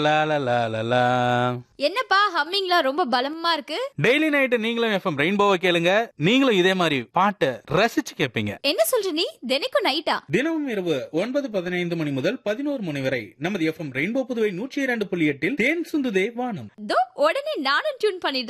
லா லா லா லா லா. என்னப்பா ஹம்மிங்லாம் ரொம்ப பலமா இருக்கு? டெய்லி நைட் நீங்களும் எஃப்எம் ரெயின்போவை கேளுங்க. நீங்களும் இதே மாதிரி பாட்டை ரசிச்சு கேட்பீங்க. என்ன சொல்ற நீ? தினைக்கும் நைட்டா? தினமும் இரவு 9:15 மணி முதல் 11 மணி வரை நமது எஃப்எம் ரெயின்போ புதுவை 102.8 தேன் சுந்துதே வானம். தோ உடனே நானும் டியூன் பண்ணிடுறேன்.